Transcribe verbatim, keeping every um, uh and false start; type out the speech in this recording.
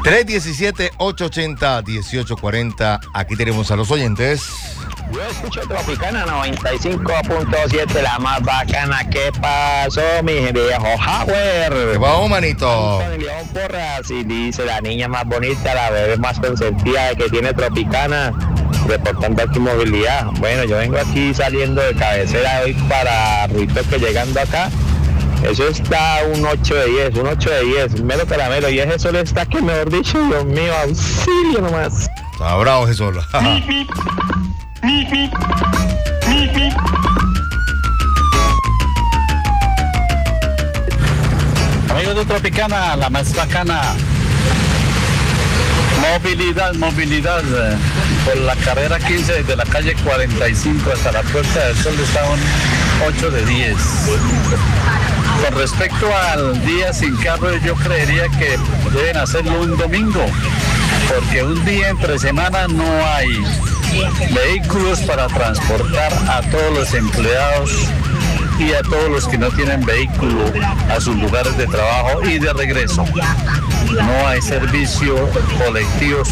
tres uno siete, ocho ocho cero, uno ocho cuatro cero. Aquí tenemos a los oyentes. Yo escucho Tropicana noventa y cinco punto siete, la más bacana. ¿Qué pasó, mi viejo Howard? ¿Qué pasó, manito? Con León Porras, y dice la niña más bonita, la bebé más consentida que tiene Tropicana, reportando aquí movilidad. Bueno, yo vengo aquí saliendo de cabecera hoy para Ruitos, que llegando acá, eso está un ocho de diez, un ocho de diez, mero caramelo, y ese sol está que, mejor dicho, Dios mío, auxilio nomás. Está bravo ese sol. Amigos de Tropicana, la más bacana. Movilidad, movilidad. eh, Por la carrera quince, desde la calle cuarenta y cinco hasta la Puerta del Sol, está un ocho de diez. Con respecto al día sin carro, yo creería que deben hacerlo un domingo, porque un día entre semana no hay vehículos para transportar a todos los empleados y a todos los que no tienen vehículo a sus lugares de trabajo y de regreso. No hay servicio colectivo